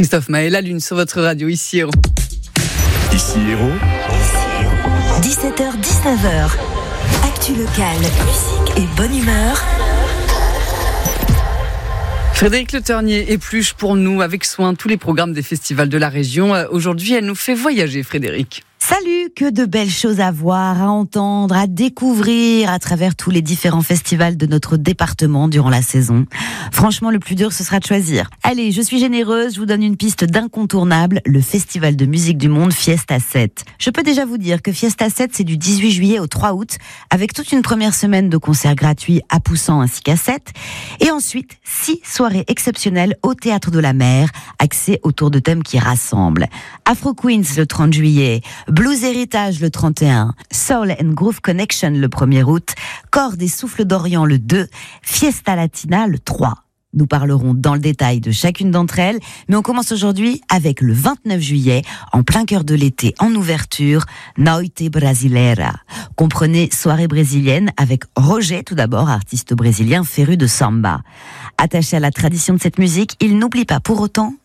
Christophe Maé, la lune sur votre radio, ici Héros. Ici Héros. 17h-19h. Actu locale, musique et bonne humeur. Frédéric Le Ternier épluche pour nous avec soin tous les programmes des festivals de la région. Aujourd'hui, elle nous fait voyager, Frédéric. Salut, que de belles choses à voir, à entendre, à découvrir à travers tous les différents festivals de notre département durant la saison. Franchement, le plus dur, ce sera de choisir. Allez, je suis généreuse, je vous donne une piste d'incontournable, le Festival de musique du monde Fiesta 7. Je peux déjà vous dire que Fiesta 7, c'est du 18 juillet au 3 août, avec toute une première semaine de concerts gratuits à Poussan ainsi qu'à 7, et ensuite 6 soirées exceptionnelles au Théâtre de la Mer, axées autour de thèmes qui rassemblent. Afro Queens le 30 juillet, Blues Héritage le 31, Soul and Groove Connection le 1er août, Cordes et Souffles d'Orient le 2, Fiesta Latina le 3. Nous parlerons dans le détail de chacune d'entre elles, mais on commence aujourd'hui avec le 29 juillet, en plein cœur de l'été, en ouverture, Noite Brasileira. Comprenez soirée brésilienne avec Roger, tout d'abord, artiste brésilien féru de samba. Attaché à la tradition de cette musique, il n'oublie pas pour autant